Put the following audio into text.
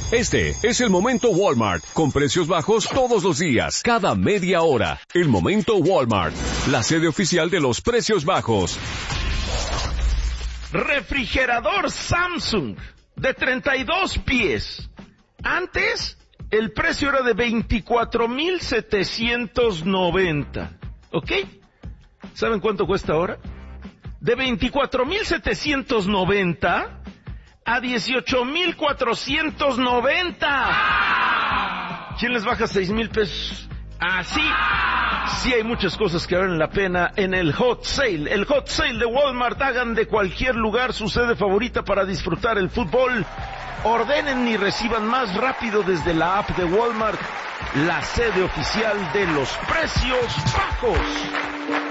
Este es el Momento Walmart, con precios bajos todos los días, cada media hora. El Momento Walmart, la sede oficial de los precios bajos. Refrigerador Samsung de 32 pies. Antes, el precio era de 24,790. ¿Ok? ¿Saben cuánto cuesta ahora? De 24,790 a 18,490. ¿Quién les baja 6,000 pesos? Así. Sí hay muchas cosas que valen la pena en el Hot Sale. El Hot Sale de Walmart. Hagan de cualquier lugar su sede favorita para disfrutar el fútbol. Ordenen y reciban más rápido desde la app de Walmart, la sede oficial de los precios bajos.